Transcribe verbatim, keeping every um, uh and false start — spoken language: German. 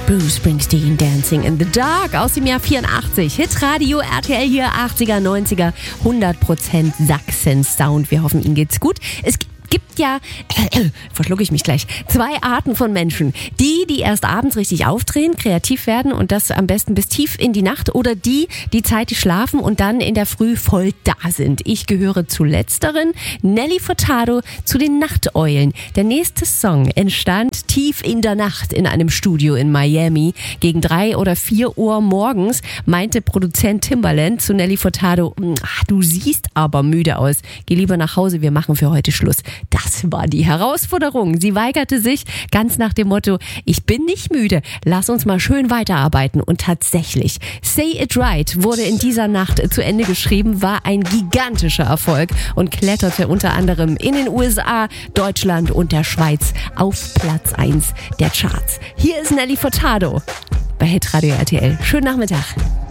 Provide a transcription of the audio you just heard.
Bruce Springsteen, Dancing in the Dark aus dem Jahr vierundachtzig. Hitradio R T L hier, achtziger, neunziger, hundert Prozent Sachsen-Sound. Wir hoffen, Ihnen geht's gut. Es gibt ja, äh, äh, verschlucke ich mich gleich, zwei Arten von Menschen. Die, die erst abends richtig aufdrehen, kreativ werden und das am besten bis tief in die Nacht, oder die, die zeitig schlafen und dann in der Früh voll da sind. Ich gehöre zu letzteren. Nelly Furtado zu den Nachteulen. Der nächste Song entstand tief in der Nacht in einem Studio in Miami. Gegen drei oder vier Uhr morgens meinte Produzent Timbaland zu Nelly Furtado: ach, du siehst aber müde aus. Geh lieber nach Hause, wir machen für heute Schluss. Das war die Herausforderung. Sie weigerte sich ganz nach dem Motto: ich bin nicht müde, lass uns mal schön weiterarbeiten. Und tatsächlich, Say It Right wurde in dieser Nacht zu Ende geschrieben, war ein gigantischer Erfolg und kletterte unter anderem in den U S A, Deutschland und der Schweiz auf Platz eins der Charts. Hier ist Nelly Furtado bei Hitradio R T L. Schönen Nachmittag.